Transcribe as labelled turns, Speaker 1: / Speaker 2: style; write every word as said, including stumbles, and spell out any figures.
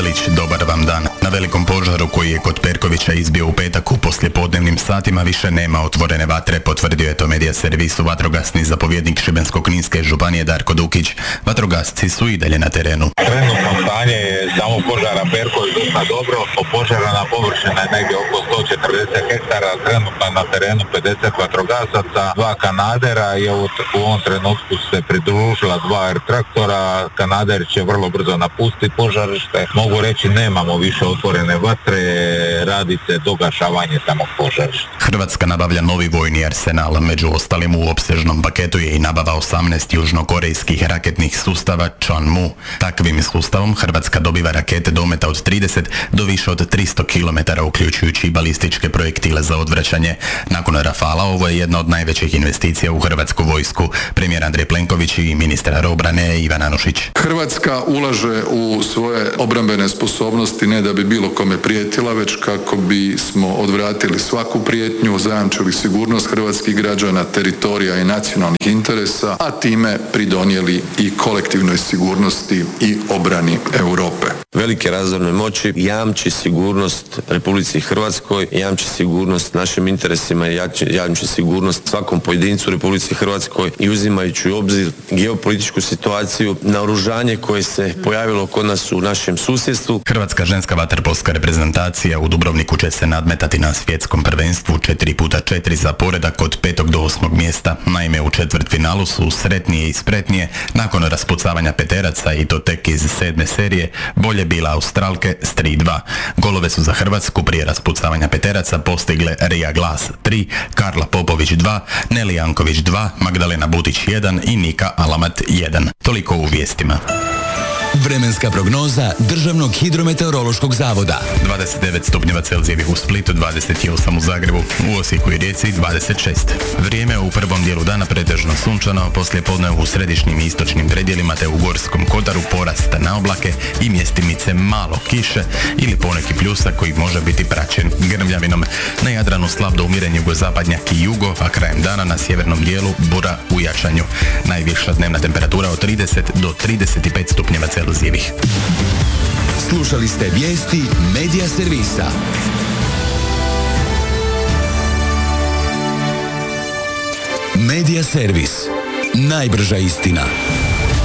Speaker 1: Delić, dobar vam dan. Na velikom požaru koji je kod Perkovića izbio u petak u poslijepodnevnim satima više nema otvorene vatre, potvrdio je to medija servisu vatrogasni zapovjednik Šibensko-kninske županije Darko Dukić. Vatrogasci su i dalje na terenu.
Speaker 2: Trenutno stanje je samo požara Perković dosta dobro, požarana površina je negdje oko sto četrdeset hektara, trenutno na terenu pedeset vatrogasaca, dva kanadera i u ovom trenutku se pridružila dva er traktora. Kanader će vrlo brzo napustiti požarište. Mogu reći nemamo više otvorene vatre, radi se dogašavanje samog požarišta.
Speaker 1: Hrvatska nabavlja novi vojni arsenal, među ostalim u opsežnom paketu je i nabava osamnaest južnokorejskih raketnih sustava Chonmu. Takvim sustavom Hrvatska dobiva rakete dometa od trideset do više od tristo kilometara, uključujući i balističke projektile za odvraćanje. Nakon Rafala ovo je jedna od najvećih investicija u hrvatsku vojsku. Premijer Andrej Plenković i ministar obrane Ivan Anušić.
Speaker 3: Hrvatska ulaže u svoje obrambene sposobnosti ne da bi bilo kome prijetila, već kako bismo odvratili svaku prijetnju, zajamčili sigurnost hrvatskih građana, teritorija i nacionalnih interesa, a time pridonijeli i kolektivnoj sigurnosti i obrani Europe.
Speaker 4: Velike razorne moći jamči sigurnost Republici Hrvatskoj, jamči sigurnost našim interesima i jamči sigurnost svakom pojedincu u Republici Hrvatskoj i uzimajući u obzir geopolitičku situaciju, naoružanje koje se pojavilo kod nas u našem susjedstvu.
Speaker 1: Hrvatska ženska vaterpolska reprezentacija u Dubrovniku će se nadmetati na svjetskom prvenstvu četiri puta četiri za poredak od petog do osmog mjesta. Naime, u četvrtfinalu su sretnije i spretnije nakon raspucavanja peteraca i to tek iz sedme serije bolje bila Australke s tri dva. Golove su za Hrvatsku prije raspucavanja peteraca postigle Rija Glas tri, Karla Popović dva, Neli Janković dva, Magdalena Butić jedan i Nika Alamat jedan. Toliko u vijestima.
Speaker 5: Vremenska prognoza Državnog hidrometeorološkog zavoda.
Speaker 1: dvadeset devet stupnjeva Celzijevih u Splitu, dvadeset osam u Zagrebu, u Osijeku i Rijeci dvadeset šest. Vrijeme u prvom dijelu dana pretežno sunčano, poslije podne u središnjim i istočnim predjelima te u Gorskom kotaru porast na oblake i mjestimice malo kiše ili poneki pljusak koji može biti praćen grmljavinom. Na Jadranu slab do umiren jugozapadnjak i jugo, a krajem dana na sjevernom dijelu bura u jačanju. Najviša dnevna temperatura od trideset do trideset pet stupnjeva Celzijevih.
Speaker 5: Slušali ste vijesti Medija servisa. Medija servis. Najbrža istina.